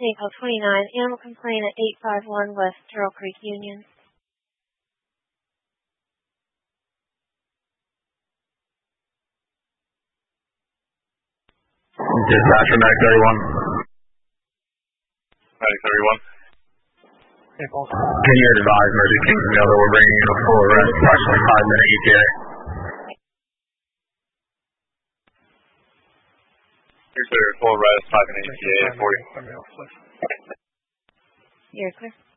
Cinco 29, animal complaint at 851 West Turtle Creek Union. Dispatcher, Medic 31. Medic 31. Hey, Paul. Can you advise Mercy Kings Mill that we're bringing in a full arrest, approximately 5-minute ETA? You're clear, full arrest, 5-minute ETA, 40. You're clear.